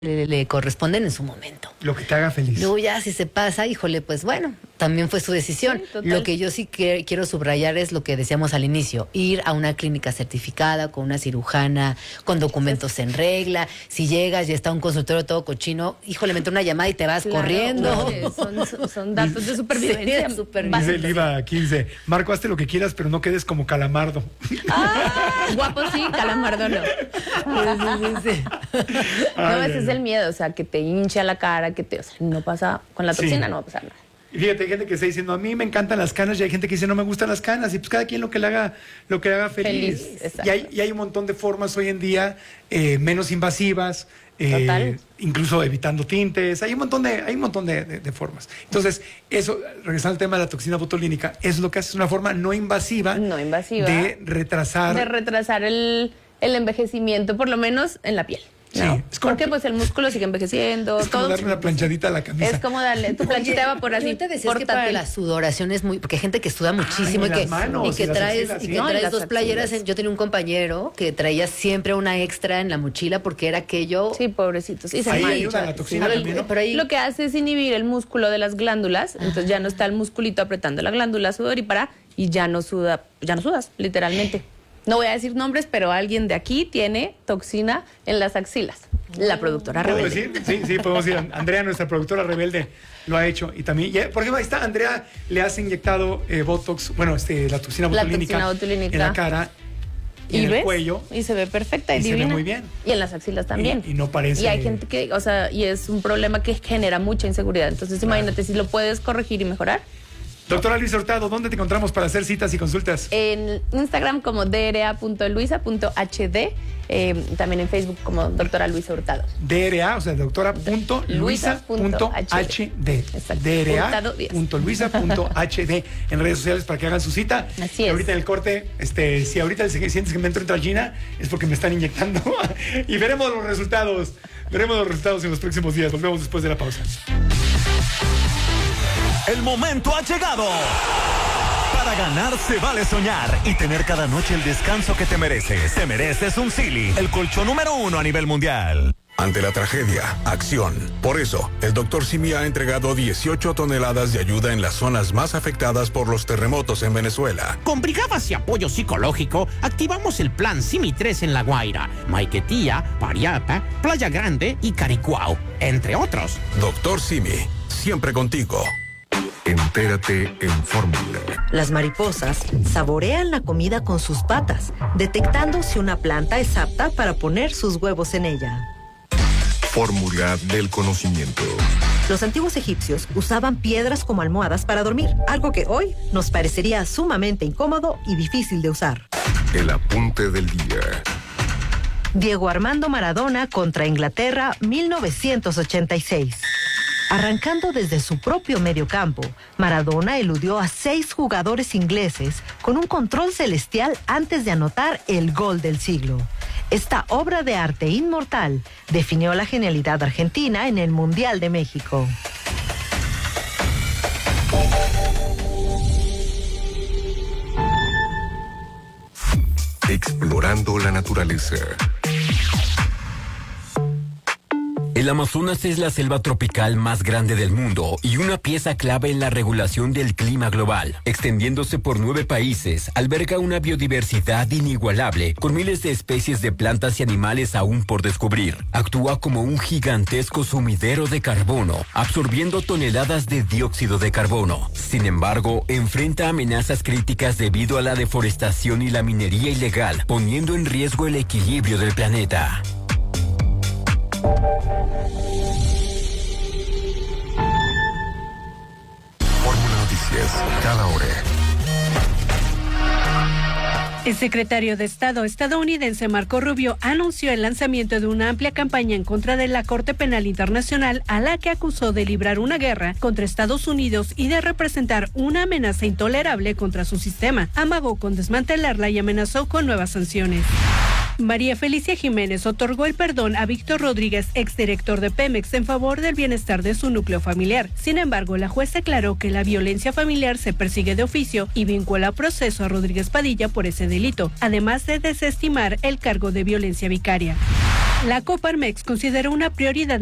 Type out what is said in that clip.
le corresponden en su momento. Lo que te haga feliz. Luego ya si se pasa, híjole, pues bueno, también fue su decisión. Sí, lo que yo sí quiero subrayar es lo que decíamos al inicio, ir a una clínica certificada, con una cirujana, con documentos en regla. Si llegas y está un consultorio todo cochino, híjole, me entra una llamada y te vas corriendo. Son datos de supervivencia. Sí, Dice el IVA 15, Marco, hazte lo que quieras, pero no quedes como Calamardo. Guapo sí, Calamardo no. Sí. No, ese es el miedo, o sea, que te hincha la cara, o sea, no pasa, con la toxina no va a pasar nada. Y fíjate, hay gente que está diciendo, a mí me encantan las canas, y hay gente que dice, no me gustan las canas, y pues cada quien lo que le haga feliz. Y hay un montón de formas hoy en día menos invasivas, incluso evitando tintes, hay un montón de formas. Entonces, eso, regresando al tema de la toxina botulínica, es lo que hace, es una forma no invasiva de retrasar el envejecimiento, por lo menos en la piel. ¿No? Sí, es como porque pues el músculo sigue envejeciendo. Es como darle una planchadita a la camisa. Es como darle tu planchita va por así. Te decías que para la sudoración es muy, porque hay gente que suda muchísimo y que traes dos playeras. Yo tenía un compañero que traía siempre una extra en la mochila porque era aquello. Sí, pobrecitos. Y se mancha la toxina también, ¿no? Pero ahí lo que hace es inhibir el músculo de las glándulas, entonces ya no está el musculito apretando la glándula sudorípara y ya no sudas, literalmente. No voy a decir nombres, pero alguien de aquí tiene toxina en las axilas. La productora ¿Puedo rebelde. decir? Sí, podemos decir. Andrea, nuestra productora rebelde, lo ha hecho. Y también, por ejemplo, ahí está, Andrea le has inyectado Botox, la toxina botulínica en la cara y en el cuello. Y se ve perfecta y divina. divina. Se ve muy bien. Y en las axilas también. Y no parece. Y hay gente que, y es un problema que genera mucha inseguridad. Entonces, imagínate si lo puedes corregir y mejorar. Doctora Luisa Hurtado, ¿dónde te encontramos para hacer citas y consultas? En Instagram como dra.luisa.hd, también en Facebook como doctora Luisa Hurtado. DRA, o sea, doctora.luisa.hd. DRA.luisa.hd en redes sociales para que hagan su cita. Así es. Ahorita en el corte, si ahorita sientes que me entra Gina, es porque me están inyectando. Y veremos los resultados. En los próximos días. Volvemos después de la pausa. El momento ha llegado. Para ganar se vale soñar y tener cada noche el descanso que te mereces. Te mereces un Sealy, el colchón número 1 a nivel mundial. Ante la tragedia, acción. Por eso, el Dr. Simi ha entregado 18 toneladas de ayuda en las zonas más afectadas por los terremotos en Venezuela. Con brigadas y apoyo psicológico, activamos el plan Simi 3 en La Guaira, Maiquetía, Pariapa, Playa Grande y Caricuao, entre otros. Dr. Simi, siempre contigo. Entérate en Fórmula. Las mariposas saborean la comida con sus patas, detectando si una planta es apta para poner sus huevos en ella. Fórmula del conocimiento. Los antiguos egipcios usaban piedras como almohadas para dormir, algo que hoy nos parecería sumamente incómodo y difícil de usar. El apunte del día. Diego Armando Maradona contra Inglaterra, 1986. Arrancando desde su propio mediocampo, Maradona eludió a 6 jugadores ingleses con un control celestial antes de anotar el gol del siglo. Esta obra de arte inmortal definió la genialidad argentina en el Mundial de México. Explorando la naturaleza. El Amazonas es la selva tropical más grande del mundo y una pieza clave en la regulación del clima global. Extendiéndose por 9 países, alberga una biodiversidad inigualable, con miles de especies de plantas y animales aún por descubrir. Actúa como un gigantesco sumidero de carbono, absorbiendo toneladas de dióxido de carbono. Sin embargo, enfrenta amenazas críticas debido a la deforestación y la minería ilegal, poniendo en riesgo el equilibrio del planeta. Fórmula Noticias, cada hora. El secretario de Estado estadounidense Marco Rubio anunció el lanzamiento de una amplia campaña en contra de la Corte Penal Internacional, a la que acusó de librar una guerra contra Estados Unidos y de representar una amenaza intolerable contra su sistema. Amagó con desmantelarla y amenazó con nuevas sanciones. María Felicia Jiménez otorgó el perdón a Víctor Rodríguez, exdirector de Pemex, en favor del bienestar de su núcleo familiar. Sin embargo, la juez aclaró que la violencia familiar se persigue de oficio y vincula a proceso a Rodríguez Padilla por ese delito, además de desestimar el cargo de violencia vicaria. La Coparmex consideró una prioridad